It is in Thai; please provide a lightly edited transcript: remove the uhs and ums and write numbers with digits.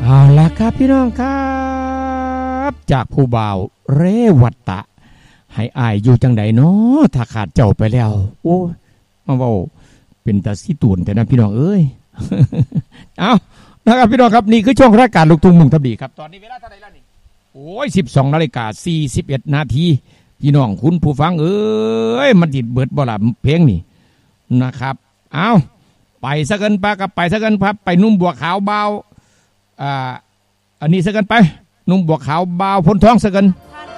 เอาล่ะครับพี่น้องครับจากผู้บ่าวเรวัตตะให้อายอยู่จังใดเนาะถ้าขาดเจ้าไปแล้วโอ้มาเว้าเป็นตาสิตูนแต่นะพี่น้องเอ้ย เอานะครับพี่น้องครับนี่คือช่วงรายการลูกทุ่งมุ่งทำดีครับตอนนี้เวลาเท่าไหร่แล้วนี่โอ้ย12:41 นาทีพี่น้องคุณผู้ฟังเอ้ยมันติดเบิดบ่ล่ะเพลงนี่นะครับเอาไปซะกันปะกับไปซะกันพับไปนุ่มบัวขาวเบาอันนี้ซะกันไปนุ่มบัวขาวเบาพ้นท้องซะกัน